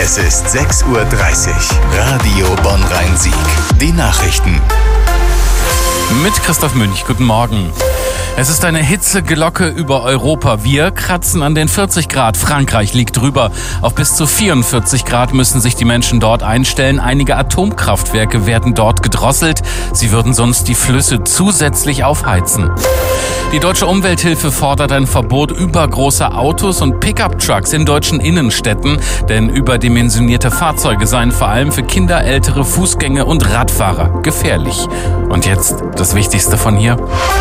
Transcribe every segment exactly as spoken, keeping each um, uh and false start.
Es ist sechs Uhr dreißig. Radio Bonn-Rhein-Sieg. Die Nachrichten. Mit Christoph Münch. Guten Morgen. Es ist eine Hitzeglocke über Europa. Wir kratzen an den vierzig Grad. Frankreich liegt drüber. Auf bis zu vierundvierzig Grad müssen sich die Menschen dort einstellen. Einige Atomkraftwerke werden dort gedrosselt. Sie würden sonst die Flüsse zusätzlich aufheizen. Die Deutsche Umwelthilfe fordert ein Verbot übergroßer Autos und Pickup-Trucks in deutschen Innenstädten. Denn überdimensionierte Fahrzeuge seien vor allem für Kinder, Ältere, Fußgänger und Radfahrer gefährlich. Und jetzt das Wichtigste von hier.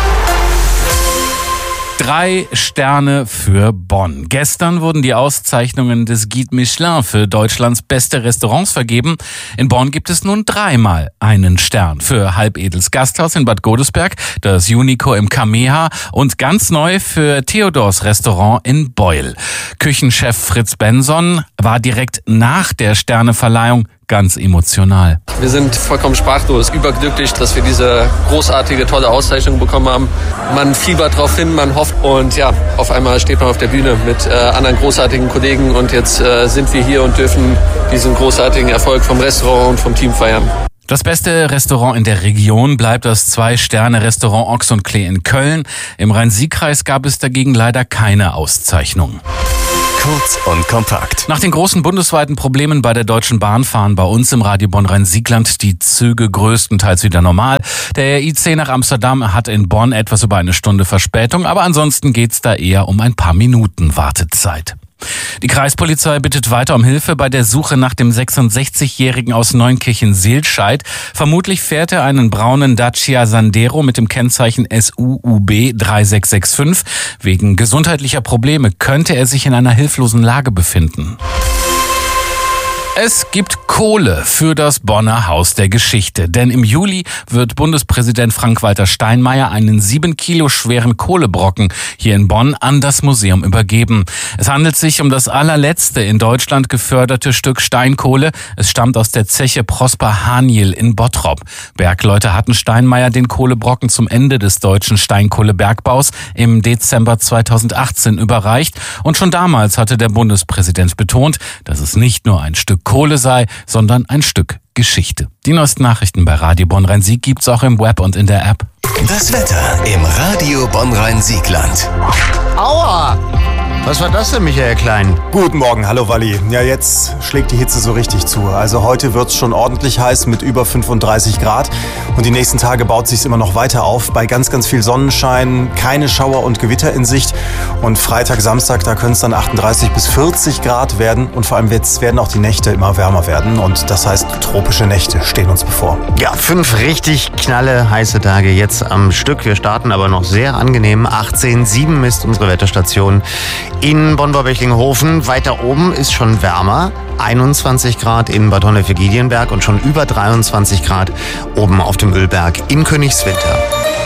Drei Sterne für Bonn. Gestern wurden die Auszeichnungen des Guide Michelin für Deutschlands beste Restaurants vergeben. In Bonn gibt es nun dreimal einen Stern. Für Halbedels Gasthaus in Bad Godesberg, das Unico im Kameha und ganz neu für Theodors Restaurant in Beuel. Küchenchef Fritz Benson war direkt nach der Sterneverleihung ganz emotional. Wir sind vollkommen sprachlos, überglücklich, dass wir diese großartige, tolle Auszeichnung bekommen haben. Man fiebert drauf hin, man hofft und ja, auf einmal steht man auf der Bühne mit äh, anderen großartigen Kollegen und jetzt äh, sind wir hier und dürfen diesen großartigen Erfolg vom Restaurant und vom Team feiern. Das beste Restaurant in der Region bleibt das Zwei-Sterne-Restaurant Ochs und Klee in Köln. Im Rhein-Sieg-Kreis gab es dagegen leider keine Auszeichnung. Kurz und kompakt. Nach den großen bundesweiten Problemen bei der Deutschen Bahn fahren bei uns im Radio Bonn-Rhein-Siegland die Züge größtenteils wieder normal. Der I C nach Amsterdam hat in Bonn etwas über eine Stunde Verspätung, aber ansonsten geht's da eher um ein paar Minuten Wartezeit. Die Kreispolizei bittet weiter um Hilfe bei der Suche nach dem sechsundsechzigjährigen aus Neunkirchen-Seelscheid. Vermutlich fährt er einen braunen Dacia Sandero mit dem Kennzeichen S U U B drei sechs sechs fünf. Wegen gesundheitlicher Probleme könnte er sich in einer hilflosen Lage befinden. Es gibt Kohle für das Bonner Haus der Geschichte, denn im Juli wird Bundespräsident Frank-Walter Steinmeier einen sieben Kilo schweren Kohlebrocken hier in Bonn an das Museum übergeben. Es handelt sich um das allerletzte in Deutschland geförderte Stück Steinkohle. Es stammt aus der Zeche Prosper Haniel in Bottrop. Bergleute hatten Steinmeier den Kohlebrocken zum Ende des deutschen Steinkohlebergbaus im Dezember zweitausendachtzehn überreicht. Und schon damals hatte der Bundespräsident betont, dass es nicht nur ein Stück Kohle sei, sondern ein Stück Geschichte. Die neuesten Nachrichten bei Radio Bonn-Rhein-Sieg gibt's auch im Web und in der App. Das Wetter im Radio Bonn-Rhein-Siegland. Aua! Was war das denn, Michael Klein? Guten Morgen, hallo Walli. Ja, jetzt schlägt die Hitze so richtig zu. Also heute wird's schon ordentlich heiß mit über fünfunddreißig Grad. Und die nächsten Tage baut sich's immer noch weiter auf. Bei ganz, ganz viel Sonnenschein, keine Schauer und Gewitter in Sicht. Und Freitag, Samstag, da können es dann achtunddreißig bis vierzig Grad werden. Und vor allem jetzt werden auch die Nächte immer wärmer werden. Und das heißt, tropische Nächte stehen uns bevor. Ja, fünf richtig knalle heiße Tage jetzt am Stück. Wir starten aber noch sehr angenehm. achtzehn Komma sieben ist unsere Wetterstation in Bonn-Bechlingenhofen. Weiter oben ist schon wärmer. einundzwanzig Grad in Bad Honnef-Giedienberg und schon über dreiundzwanzig Grad oben auf dem Ölberg in Königswinter.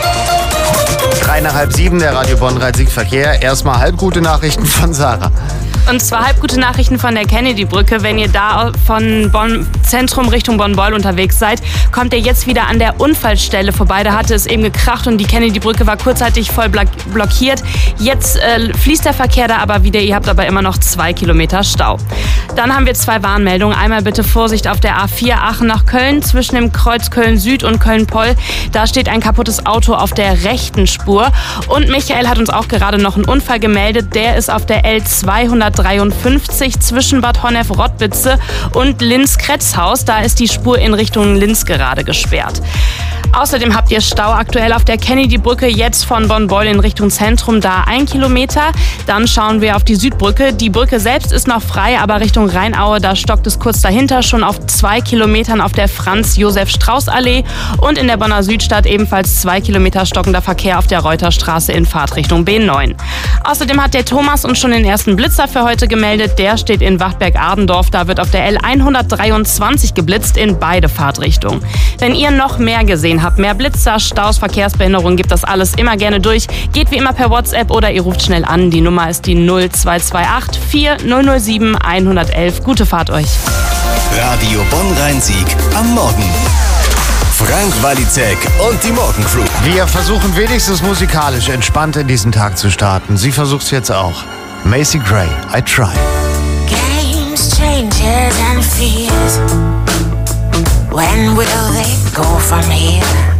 Drei nach halb sieben, der Radio Bonn-Rhein-Sieg-Verkehr. Erstmal halbgute Nachrichten von Sarah. Und zwar halbgute Nachrichten von der Kennedy-Brücke. Wenn ihr da von Bonn Zentrum Richtung Bonn-Beuel unterwegs seid, kommt ihr jetzt wieder an der Unfallstelle vorbei. Da hatte es eben gekracht und die Kennedy-Brücke war kurzzeitig voll blockiert. Jetzt äh, fließt der Verkehr da aber wieder. Ihr habt aber immer noch zwei Kilometer Stau. Dann haben wir zwei Warnmeldungen. Einmal bitte Vorsicht auf der A vier Aachen nach Köln zwischen dem Kreuz Köln-Süd und Köln-Poll. Da steht ein kaputtes Auto auf der rechten Spur. Und Michael hat uns auch gerade noch einen Unfall gemeldet. Der ist auf der L zweihundertdreiundfünfzig zwischen Bad Honnef-Rottwitze und Linz-Kretzhaus. Da ist die Spur in Richtung Linz gerade gesperrt. Außerdem habt ihr Stau aktuell auf der Kennedy-Brücke, jetzt von Bonn-Beuel in Richtung Zentrum, da ein Kilometer. Dann schauen wir auf die Südbrücke. Die Brücke selbst ist noch frei, aber Richtung Rheinaue, da stockt es kurz dahinter, schon auf zwei Kilometern auf der Franz-Josef-Strauß-Allee. Und in der Bonner Südstadt ebenfalls zwei Kilometer stockender Verkehr auf der Reuterstraße in Fahrtrichtung B neun. Außerdem hat der Thomas uns schon den ersten Blitzer für heute gemeldet. Der steht in Wachtberg-Ardendorf. Da wird auf der L hundertdreiundzwanzig geblitzt in beide Fahrtrichtungen. Wenn ihr noch mehr gesehen habt, mehr Blitzer, Staus, Verkehrsbehinderungen, gebt das alles immer gerne durch. Geht wie immer per WhatsApp oder ihr ruft schnell an. Die Nummer ist die null zwei zwei acht vier null null sieben eins eins eins. Gute Fahrt euch. Radio Bonn-Rhein-Sieg am Morgen. Frank Walizek und die Morgencrew. Wir versuchen wenigstens musikalisch entspannt in diesen Tag zu starten. Sie versucht's jetzt auch. Macy Gray, I Try. Games changer. and fears. When will they go from here?